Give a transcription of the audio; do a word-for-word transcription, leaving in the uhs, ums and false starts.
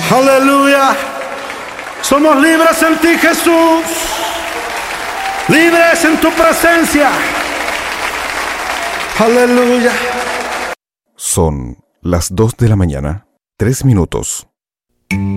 Aleluya. Somos libres en ti, Jesús. Libres en tu presencia. Aleluya. Son las dos de la mañana, tres minutos.